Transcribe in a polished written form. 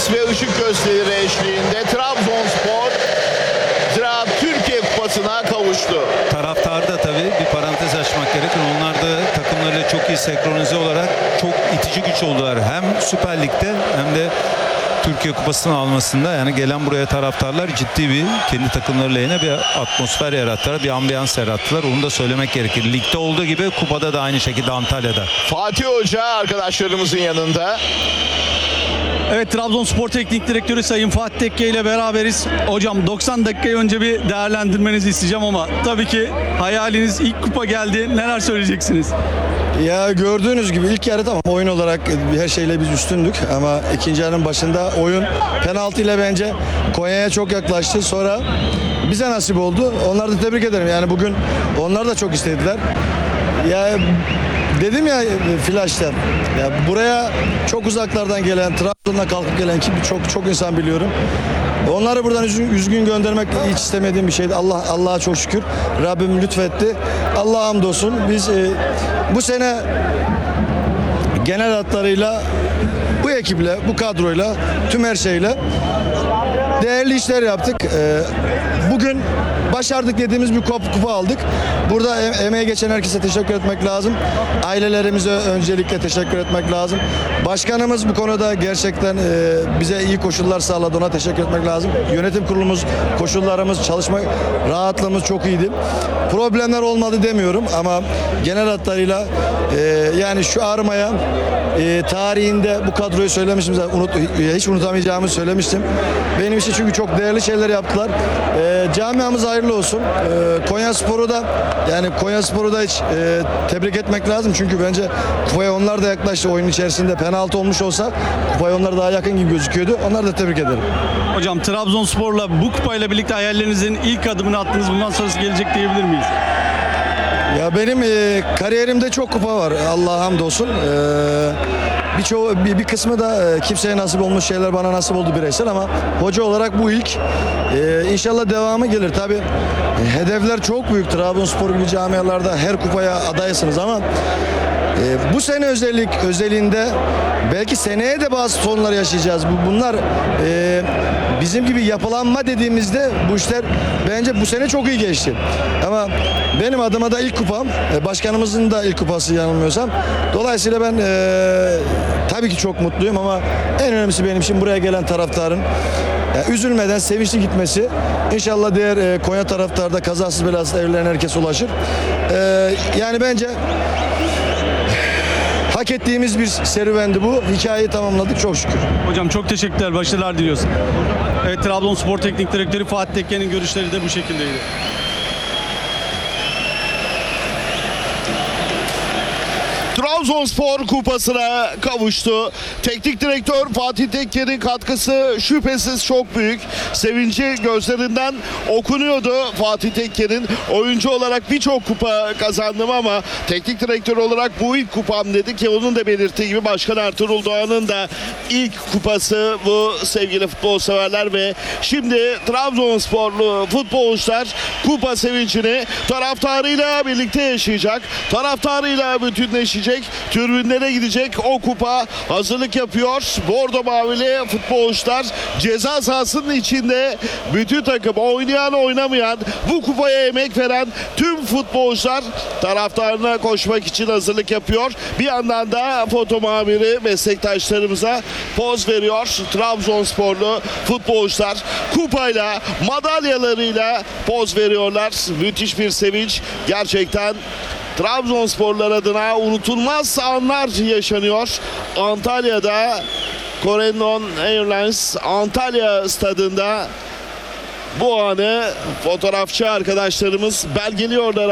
ses ve ışık gösterileri eşliğinde Trabzonspor Ziraat Türkiye Kupası'na kavuştu. Taraftar da tabii bir parantez açmak gerekir. Onlar da takımlarıyla çok iyi senkronize olarak çok itici güç oldular. Hem Süper Lig'de hem de Türkiye Kupası'nı almasında. Yani gelen buraya taraftarlar ciddi bir kendi takımları lehine bir atmosfer yarattılar. Bir ambiyans yarattılar. Onu da söylemek gerekir. Ligde olduğu gibi kupada da aynı şekilde Antalya'da. Fatih Hoca arkadaşlarımızın yanında. Evet, Trabzonspor Teknik Direktörü Sayın Fatih Tekke ile beraberiz. Hocam 90 dakikayı önce bir değerlendirmenizi isteyeceğim ama tabii ki hayaliniz ilk kupa geldi. Neler söyleyeceksiniz? Ya gördüğünüz gibi ilk yarı tamam oyun olarak her şeyle biz üstündük ama ikinci yarının başında oyun penaltı ile bence Konya'ya çok yaklaştı. Sonra bize nasip oldu. Onları da tebrik ederim. Yani bugün onlar da çok istediler. Ya dedim ya flaşta. Ya buraya çok uzaklardan gelen, Trabzon'dan kalkıp gelen ki çok insan biliyorum. Onları buradan üzgün göndermek hiç istemediğim bir şeydi. Allah'a çok şükür. Rabbim lütfetti. Allah'a hamdolsun. Biz bu sene genel hatlarıyla bu ekiple, bu kadroyla, tüm her şeyle değerli işler yaptık. Bugün başardık dediğimiz bir kupa aldık. Burada emeğe geçen herkese teşekkür etmek lazım. Ailelerimize öncelikle teşekkür etmek lazım. Başkanımız bu konuda gerçekten bize iyi koşullar sağladı. Ona teşekkür etmek lazım. Yönetim kurulumuz, koşullarımız, çalışma rahatlığımız çok iyiydi. Problemler olmadı demiyorum ama genel hatlarıyla yani şu Arma'ya tarihinde bu kadroyu söylemiştim zaten, hiç unutamayacağımı söylemiştim. Benim için çünkü çok değerli şeyler yaptılar. Camiamız hayırlı olsun. Konyaspor'u da hiç tebrik etmek lazım çünkü bence kupaya onlar da yaklaştı. Oyun içerisinde penaltı olmuş olsa kupaya onlar daha yakın gibi gözüküyordu. Onları da tebrik ederim. Hocam Trabzonspor'la bu kupayla birlikte hayallerinizin ilk adımını attınız. Bundan sonrası gelecek diyebilir miyiz? Ya benim kariyerimde çok kupa var. Allah'a hamdolsun. Bir kısmı da kimseye nasip olmuş şeyler bana nasip oldu bireysel ama hoca olarak bu ilk. İnşallah devamı gelir. Tabii hedefler çok büyük. Trabzonspor gibi camialarda her kupaya adaysınız ama bu sene özelliğinde belki seneye de bazı sorunlar yaşayacağız. Bunlar bizim gibi yapılanma dediğimizde bu işler bence bu sene çok iyi geçti. Ama benim adıma da ilk kupam, başkanımızın da ilk kupası yanılmıyorsam. Dolayısıyla ben tabii ki çok mutluyum ama en önemlisi benim için buraya gelen taraftarın üzülmeden sevinçli gitmesi. İnşallah diğer Konya taraftarı da kazasız belasız evlerine herkes ulaşır. Yani bence hak ettiğimiz bir serüvendi bu. Hikayeyi tamamladık çok şükür. Hocam çok teşekkürler. Başarılar diliyoruz. Evet, Trabzonspor Teknik Direktörü Fatih Tekke'nin görüşleri de bu şekildeydi. Trabzonspor kupasına kavuştu. Teknik direktör Fatih Tekke'nin katkısı şüphesiz çok büyük. Sevinci gözlerinden okunuyordu Fatih Tekke'nin. Oyuncu olarak birçok kupa kazandım ama teknik direktör olarak bu ilk kupam dedi ki onun da belirttiği gibi Başkan Ertuğrul Doğan'ın da ilk kupası bu sevgili futbol severler ve şimdi Trabzonsporlu futbolcular kupa sevincini taraftarıyla birlikte yaşayacak. Taraftarıyla bütünleşecek. Tribünlere gidecek o kupa hazırlık yapıyor. Bordo mavili futbolcular ceza sahasının içinde bütün takım oynayan oynamayan bu kupaya emek veren tüm futbolcular taraftarına koşmak için hazırlık yapıyor. Bir yandan da foto muhabiri meslektaşlarımıza poz veriyor. Trabzonsporlu futbolcular kupayla madalyalarıyla poz veriyorlar. Müthiş bir sevinç gerçekten. Trabzonsporlar adına unutulmaz anlar yaşanıyor. Antalya'da Corendon Airlines Antalya stadında bu anı fotoğrafçı arkadaşlarımız belgeliyorlar.